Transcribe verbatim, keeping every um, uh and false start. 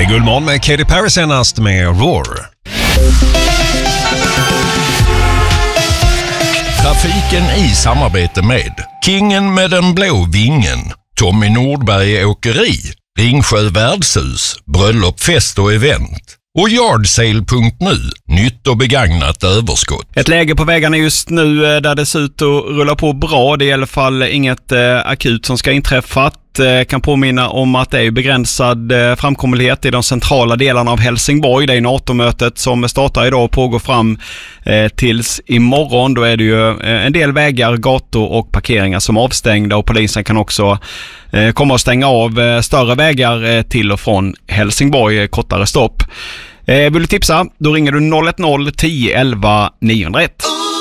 Det är Guldmorgon med Katy Perry senast med Roar. Trafiken i samarbete med Kingen med den blå vingen, Tommy Nordberg Åkeri, Ringsjö Värdshus, Bröllop, fest och event och Yardsale punkt nu, nytt och begagnat överskott. Ett läge på vägarna just nu där det ser ut att rulla på bra. Det är i alla fall inget eh, akut som ska inträffa. Eh, kan påminna om att det är begränsad eh, framkomlighet i de centrala delarna av Helsingborg. Det är NATO-mötet som startar idag och pågår fram eh, tills imorgon. Då är det ju eh, en del vägar, gator och parkeringar som är avstängda, och polisen kan också eh, komma och stänga av eh, större vägar eh, till och från Helsingborg, eh, kortare stopp. Eh, vill du tipsa? Då ringer du noll ett noll tio elva niohundraett.